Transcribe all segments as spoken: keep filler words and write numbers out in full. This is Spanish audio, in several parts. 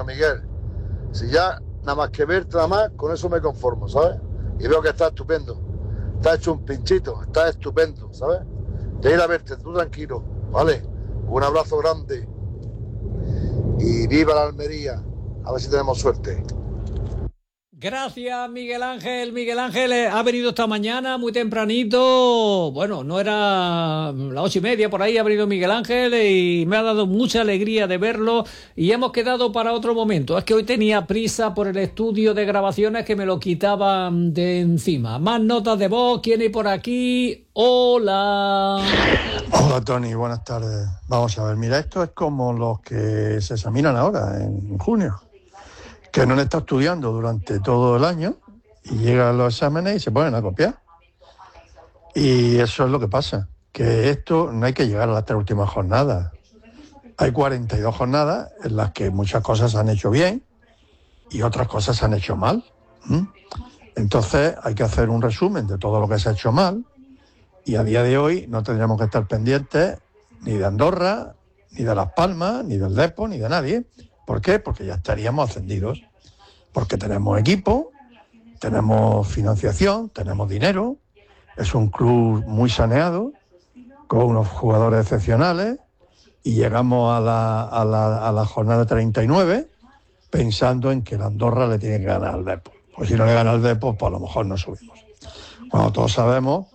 Miguel. Si ya nada más que verte nada más, con eso me conformo, ¿sabes? Y veo que está estupendo. Está hecho un pinchito, está estupendo, ¿sabes? De ir a verte, tú tranquilo, ¿vale? Un abrazo grande. Y viva la Almería. A ver si tenemos suerte. Gracias, Miguel Ángel. Miguel Ángel ha venido esta mañana muy tempranito. Bueno, no era las ocho y media, por ahí ha venido Miguel Ángel y me ha dado mucha alegría de verlo y hemos quedado para otro momento. Es que hoy tenía prisa por el estudio de grabaciones que me lo quitaban de encima. Más notas de voz. ¿Quién hay por aquí? Hola. Hola, Tony. Buenas tardes. Vamos a ver, mira, esto es como los que se examinan ahora, en junio, que no han estado estudiando durante todo el año y llegan los exámenes y se ponen a copiar. Y eso es lo que pasa, que esto no hay que llegar a las tres últimas jornadas. Hay cuarenta y dos jornadas en las que muchas cosas se han hecho bien y otras cosas se han hecho mal. ¿Mm? Entonces hay que hacer un resumen de todo lo que se ha hecho mal y a día de hoy no tendríamos que estar pendientes ni de Andorra, ni de Las Palmas, ni del Depor, ni de nadie. ¿Por qué? Porque ya estaríamos ascendidos. Porque tenemos equipo, tenemos financiación, tenemos dinero, es un club muy saneado, con unos jugadores excepcionales, y llegamos a la, a la, a la jornada treinta y nueve pensando en que la Andorra le tiene que ganar al Depor. Pues si no le gana al Depor, pues a lo mejor no subimos. Cuando todos sabemos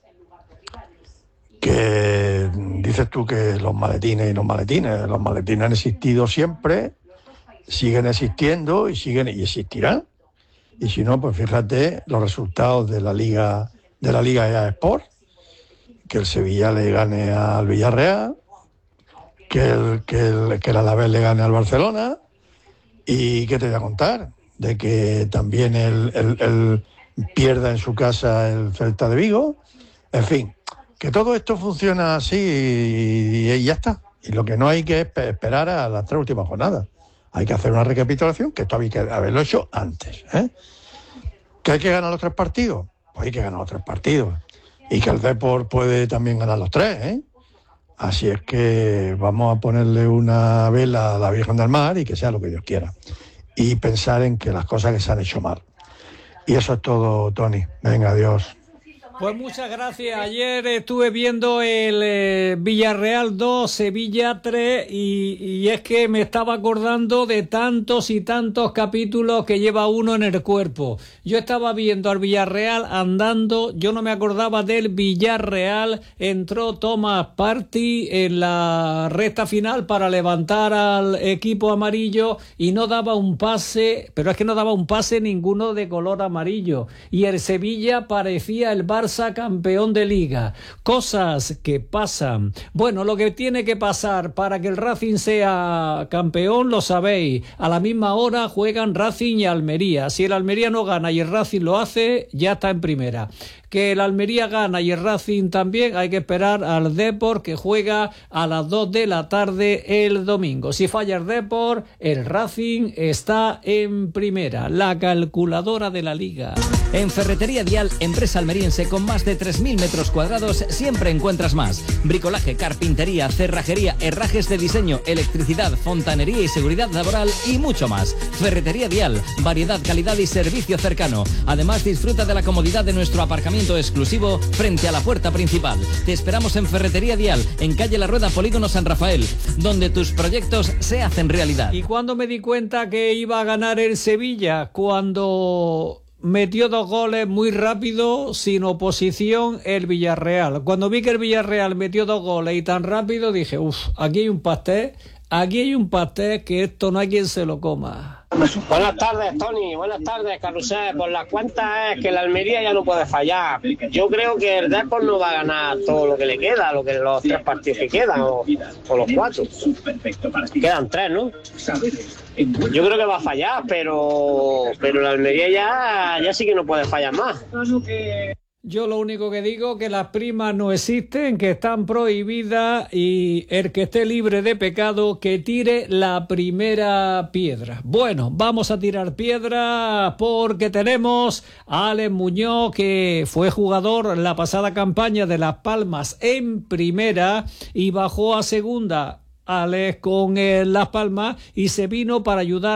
que dices tú que los maletines y los maletines, los maletines han existido siempre, siguen existiendo y siguen y existirán. Y si no, pues fíjate los resultados de la Liga de la Liga E A Sport, que el Sevilla le gane al Villarreal, que el, que el, que el Alavés le gane al Barcelona, y ¿qué te voy a contar? De que también el, el, el pierda en su casa el Celta de Vigo. En fin, que todo esto funciona así y, y ya está. Y lo que no hay que es esperar a las tres últimas jornadas. Hay que hacer una recapitulación, que esto hay que haberlo hecho antes, ¿eh? ¿Que hay que ganar los tres partidos? Pues hay que ganar los tres partidos. Y que el Depor puede también ganar los tres, ¿eh? Así es que vamos a ponerle una vela a la Virgen del Mar y que sea lo que Dios quiera. Y pensar en que las cosas que se han hecho mal. Y eso es todo, Tony. Venga, adiós. Pues muchas gracias. Ayer estuve viendo el eh, Villarreal dos, Sevilla tres y, y es que me estaba acordando de tantos y tantos capítulos que lleva uno en el cuerpo. Yo estaba viendo al Villarreal andando, yo no me acordaba del Villarreal, entró Thomas Partey en la recta final para levantar al equipo amarillo y no daba un pase, pero es que no daba un pase ninguno de color amarillo y el Sevilla parecía el Barça campeón de liga. Cosas que pasan. Bueno, lo que tiene que pasar para que el Racing sea campeón lo sabéis. A la misma hora juegan Racing y Almería. Si el Almería no gana y el Racing lo hace, ya está en primera. Que el Almería gana y el Racing también, hay que esperar al Depor, que juega a las dos de la tarde el domingo. Si falla el Depor, el Racing está en primera. La calculadora de la liga. En Ferretería Dial, empresa almeriense con más de tres mil metros cuadrados, siempre encuentras más. Bricolaje, carpintería, cerrajería, herrajes de diseño, electricidad, fontanería y seguridad laboral y mucho más. Ferretería Dial, variedad, calidad y servicio cercano. Además, disfruta de la comodidad de nuestro aparcamiento exclusivo frente a la puerta principal. Te esperamos en Ferretería Dial, en calle La Rueda, Polígono San Rafael, donde tus proyectos se hacen realidad. ¿Y cuándo me di cuenta que iba a ganar el Sevilla? Cuando metió dos goles muy rápido, sin oposición, el Villarreal. Cuando vi que el Villarreal metió dos goles y tan rápido, dije, uff, aquí hay un pastel, aquí hay un pastel que esto no hay quien se lo coma. Buenas tardes, Tony. Buenas tardes, Carrusel. Por las cuentas es que la Almería ya no puede fallar. Yo creo que el Depor no va a ganar todo lo que le queda, lo que los tres partidos que quedan, o, o los cuatro. Quedan tres, ¿no? Yo creo que va a fallar, pero pero la Almería ya, ya sí que no puede fallar más. Yo lo único que digo que las primas no existen, que están prohibidas y el que esté libre de pecado que tire la primera piedra. Bueno, vamos a tirar piedra porque tenemos a Alex Muñoz, que fue jugador la pasada campaña de Las Palmas en primera y bajó a segunda, Alex, con el Las Palmas y se vino para ayudar